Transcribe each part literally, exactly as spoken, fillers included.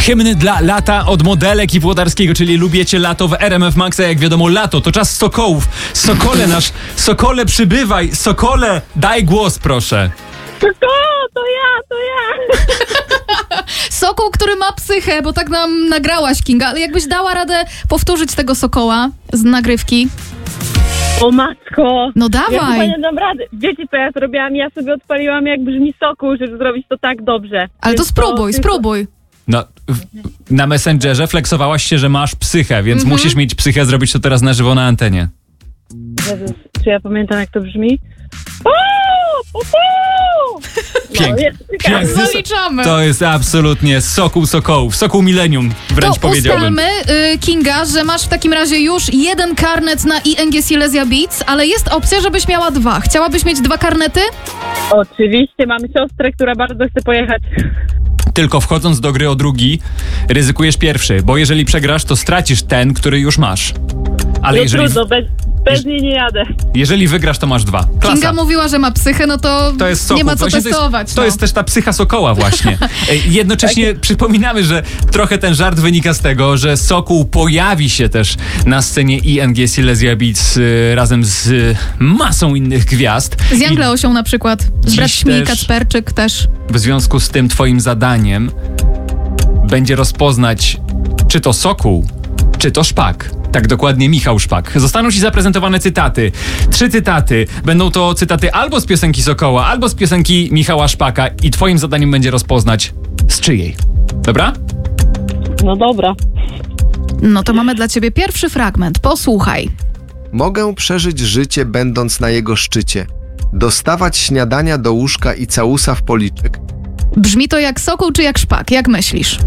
Hymny dla lata od Modelek i Włodarskiego, czyli lubicie lato w R M F Maxa. Jak wiadomo, lato to czas sokołów. Sokole nasz, Sokole przybywaj, Sokole daj głos proszę. To, to ja, to ja. Sokół, który ma psychę, bo tak nam nagrałaś, Kinga, ale jakbyś dała radę powtórzyć tego sokoła z nagrywki? O matko. No Ja chyba dawaj. nie dam rady. Wiecie co ja zrobiłam? Ja sobie odpaliłam jak brzmi sokół, żeby zrobić to tak dobrze. Ale to Więc spróbuj, tylko- spróbuj. No, w, na Messengerze flexowałaś się, że masz psychę, więc Mhm. musisz mieć psychę, zrobić to teraz na żywo na antenie. Jezus, czy ja pamiętam jak to brzmi? O, o, o! Pięknie. No, jest ciekawe. Piękny so- Zaliczamy. To jest absolutnie sokół sokołów, sokół milenium wręcz To powiedziałbym. ustalmy, y, Kinga, że masz w takim razie już jeden karnet na I N G Silesia Beats, ale jest opcja, żebyś miała dwa. Chciałabyś mieć dwa karnety? Oczywiście, mam siostrę, która bardzo chce pojechać. Tylko wchodząc do gry o drugi, ryzykujesz pierwszy, bo jeżeli przegrasz, to stracisz ten, który już masz. Ale No jeżeli, trudno, bez, bez niej nie jadę. jeżeli wygrasz, to masz dwa. Klasa. Kinga mówiła, że ma psychę, no to, To jest sokół. nie ma co Właśnie testować. To jest, to no. jest też ta psycha sokoła właśnie. Ej, Jednocześnie przypominamy, że trochę ten żart wynika z tego, że Sokół pojawi się też na scenie I N G Silesia Beats y, razem z y, masą innych gwiazd. Z Young Leosią na przykład, z Dziś braćmi też- Kacperczyk też. I w związku z tym twoim zadaniem będzie rozpoznać, czy to Sokół, czy to Szpak. Tak dokładnie, Michał Szpak. Zostaną ci zaprezentowane cytaty. Trzy cytaty. Będą to cytaty albo z piosenki Sokoła, albo z piosenki Michała Szpaka i twoim zadaniem będzie rozpoznać z czyjej. Dobra? No dobra. No to mamy dla ciebie pierwszy fragment. Posłuchaj. Mogę przeżyć życie, będąc na jego szczycie. Dostawać śniadania do łóżka i całusa w policzek. Brzmi to jak Sokół czy jak Szpak? Jak myślisz?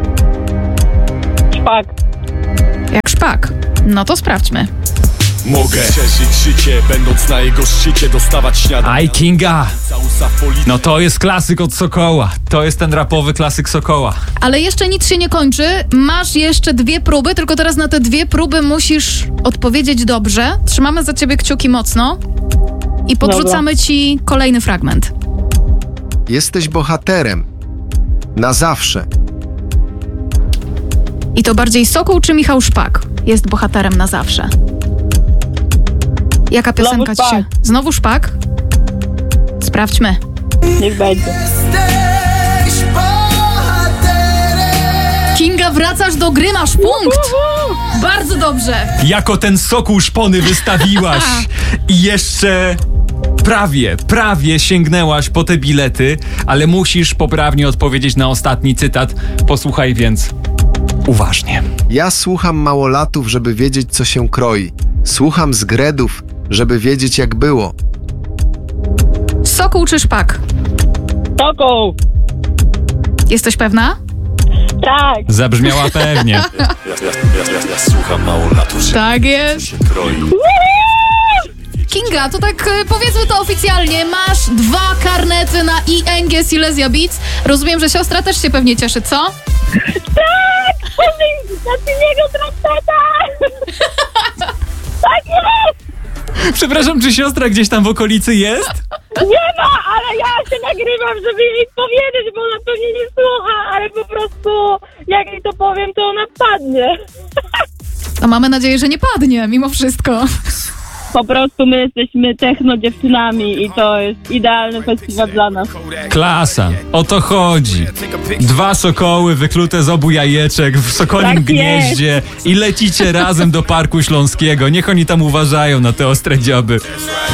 Szpak. Jak Szpak. No to sprawdźmy. Mogę przeżyć życie, będąc na jego szczycie, dostawać śniadania. Aj, Kinga! Całusa w policzek. No to jest klasyk od Sokoła. To jest ten rapowy klasyk Sokoła. Ale jeszcze nic się nie kończy. Masz jeszcze dwie próby, tylko teraz na te dwie próby musisz odpowiedzieć dobrze. Trzymamy za ciebie kciuki mocno i podrzucamy ci kolejny fragment. Jesteś bohaterem. Na zawsze. I to bardziej Sokół czy Michał Szpak jest bohaterem na zawsze? Jaka piosenka ci się... Szpak. Znowu Szpak? Sprawdźmy. Niech będzie. Kinga, wracasz do gry, masz punkt! Bardzo dobrze! Jako ten Sokół szpony wystawiłaś i jeszcze prawie, prawie sięgnęłaś po te bilety, ale musisz poprawnie odpowiedzieć na ostatni cytat. Posłuchaj więc uważnie. Ja słucham małolatów, żeby wiedzieć, co się kroi. Słucham zgredów, żeby wiedzieć, jak było. Sokół czy Szpak? Sokół. Jesteś pewna? Tak. Zabrzmiała pewnie. Ja, ja, ja, ja, ja słucham mało latów, że Tak jest. się kroi. Kinga, to tak e, powiedzmy to oficjalnie. Masz dwa karnety na I N G Silesia Beats. Rozumiem, że siostra też się pewnie cieszy, co? Tak! Na niego trompeta! Tak jest! Przepraszam, czy siostra gdzieś tam w okolicy jest? Nie ma, ale ja się nagrywam, żeby jej powiedzieć, bo ona pewnie nie słucha, ale po prostu jak jej to powiem, to ona padnie. No mamy nadzieję, że nie padnie, mimo wszystko. Po prostu my jesteśmy techno dziewczynami i to jest idealny festiwal dla nas. Klasa, o to chodzi. Dwa sokoły wyklute z obu jajeczek w sokolim Tak gnieździe i lecicie razem do Parku Śląskiego. Niech oni tam uważają na te ostre dzioby.